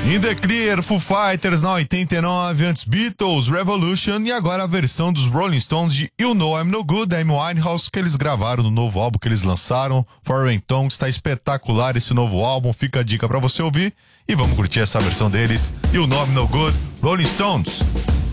In the Clear, Foo Fighters na 89, antes Beatles, Revolution e agora a versão dos Rolling Stones de You Know I'm No Good, da Amy Winehouse, que eles gravaram no novo álbum que eles lançaram, Foreign Tongues. Está espetacular esse novo álbum, fica a dica pra você ouvir e vamos curtir essa versão deles, You Know I'm No Good, Rolling Stones.